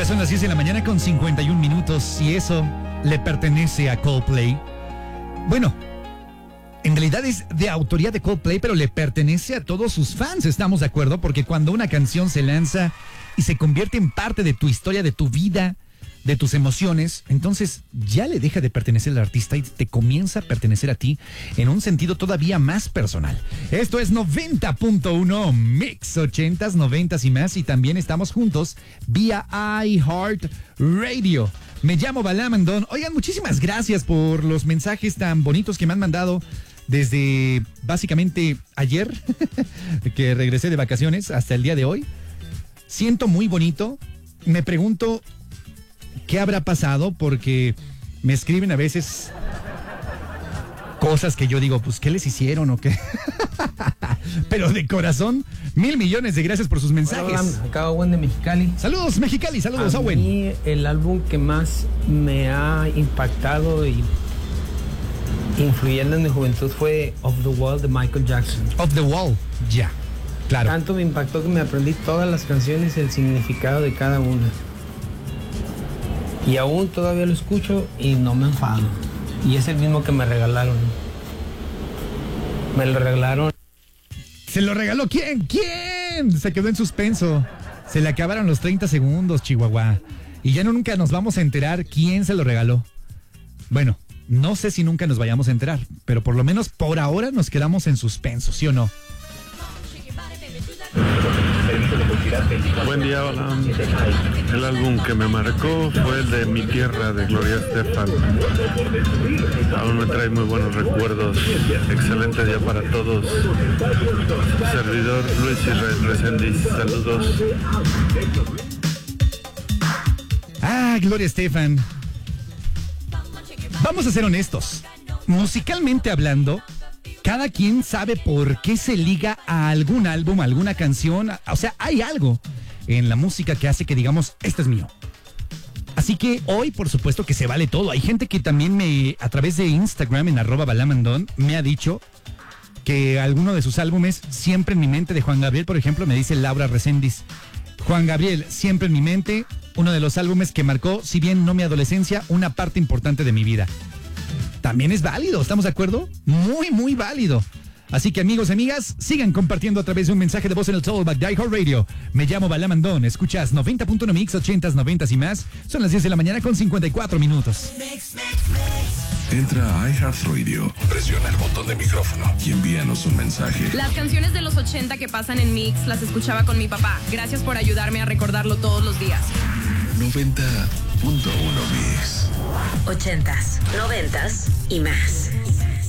Ya son las 10 de la mañana con 51 minutos y eso le pertenece a Coldplay. Bueno, en realidad es de autoría de Coldplay, pero le pertenece a todos sus fans, ¿estamos de acuerdo? Porque cuando una canción se lanza y se convierte en parte de tu historia, de tu vida, de tus emociones, entonces ya le deja de pertenecer al artista y te comienza a pertenecer a ti en un sentido todavía más personal. Esto es 90.1 Mix 80s, 90s y más, y también estamos juntos vía iHeartRadio. Me llamo Balam Andón. Oigan, muchísimas gracias por los mensajes tan bonitos que me han mandado desde básicamente ayer, que regresé de vacaciones, hasta el día de hoy. Siento muy bonito. Me pregunto qué habrá pasado, porque me escriben a veces cosas que yo digo, pues, ¿qué les hicieron o qué? Pero de corazón, 1,000 millones de gracias por sus mensajes. Hola, acá Owen de Mexicali. Saludos, Mexicali, saludos, Owen. A mí el álbum que más me ha impactado y influyendo en mi juventud fue Off the Wall de Michael Jackson. Off the Wall, ya, claro. Tanto me impactó que me aprendí todas las canciones y el significado de cada una. Y aún todavía lo escucho y no me enfado. Y es el mismo que me regalaron. Me lo regalaron. ¿Se lo regaló quién? ¿Quién? Se quedó en suspenso. Se le acabaron los 30 segundos, Chihuahua. Y ya nunca nos vamos a enterar quién se lo regaló. Bueno, no sé si nunca nos vayamos a enterar, pero por lo menos por ahora nos quedamos en suspenso, ¿sí o no? Buen día, hola. El álbum que me marcó fue el de Mi Tierra de Gloria Estefan. Aún me trae muy buenos recuerdos. Excelente día para todos. Servidor Luis Israel Reséndiz. Saludos. Ah, Gloria Estefan. Vamos a ser honestos. Musicalmente hablando, cada quien sabe por qué se liga a algún álbum, a alguna canción. O sea, hay algo en la música que hace que digamos, esto es mío. Así que hoy, por supuesto que se vale todo. Hay gente que también a través de Instagram, en @balamandón, me ha dicho que alguno de sus álbumes, Siempre en mi mente, de Juan Gabriel, por ejemplo, me dice Laura Reséndiz. Juan Gabriel, Siempre en mi mente, uno de los álbumes que marcó, si bien no mi adolescencia, una parte importante de mi vida. También es válido, ¿estamos de acuerdo? Muy, muy válido. Así que amigos y amigas, sigan compartiendo a través de un mensaje de voz en el Talkback de iHeartRadio. Me llamo Balam Andón, escuchas 90.1 Mix, 80s, 90s y más. Son las 10 de la mañana con 54 minutos. Entra a iHeartRadio, presiona el botón de micrófono y envíanos un mensaje. Las canciones de los 80 que pasan en Mix las escuchaba con mi papá. Gracias por ayudarme a recordarlo todos los días. 90.1 Mix. 80s, 90s y más.